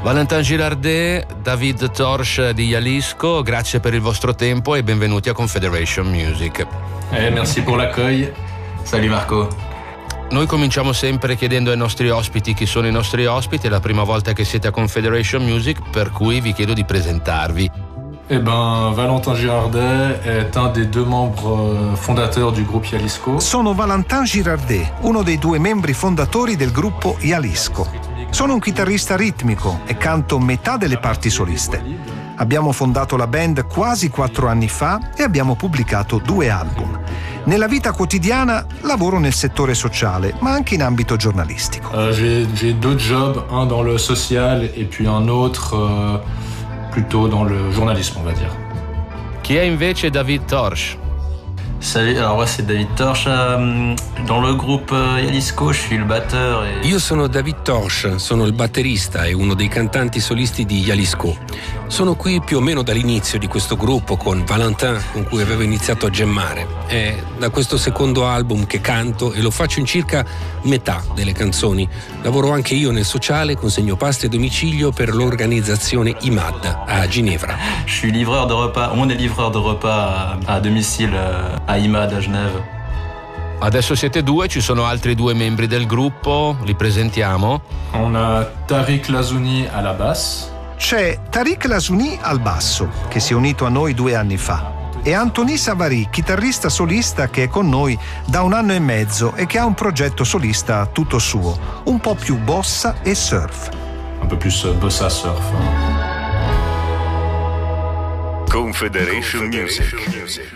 Valentin Girardet, David Torch di Jalisco, grazie per il vostro tempo e benvenuti a Confederation Music. Merci pour l'accueil. Salut Marco. Noi cominciamo sempre chiedendo ai nostri ospiti chi sono i nostri ospiti, è la prima volta che siete a Confederation Music, per cui vi chiedo di presentarvi. Valentin Girardet est un des deux membres fondateurs du groupe Jalisco. Sono Valentin Girardet, uno dei due membri fondatori del gruppo Jalisco. Sono un chitarrista ritmico e canto metà delle parti soliste. Abbiamo fondato la band quasi 4 anni fa e abbiamo pubblicato 2 album. Nella vita quotidiana lavoro nel settore sociale, ma anche in ambito giornalistico. J'ai 2 jobs, un dans le social et puis un autre plutôt dans le journalisme, on va dire. Chi è invece David Torch? Salut, alors moi c'est David Torch. Dans le groupe Jalisco, je suis le batteur. Io sono David Torch, sono il batterista e uno dei cantanti solisti di Jalisco. Sono qui più o meno dall'inizio di questo gruppo con Valentin, con cui avevo iniziato a gemmare. È da questo secondo album che canto e lo faccio in circa metà delle canzoni. Lavoro anche io nel sociale, consegno pasti a domicilio per l'organizzazione IMAD a Ginevra. Je suis livreur de repas, on est livreur de repas à domicile à IMAD à Genève. Adesso siete 2, ci sono altri 2 membri del gruppo, li presentiamo. On a Tariq Lazouni à la basse. C'è Tariq Lazouni al basso, che si è unito a noi 2 anni fa, e Anthony Savary, chitarrista solista che è con noi da 1 anno e mezzo e che ha un progetto solista tutto suo, un po' più bossa e surf. Un peu plus bossa surf. Confederation Music.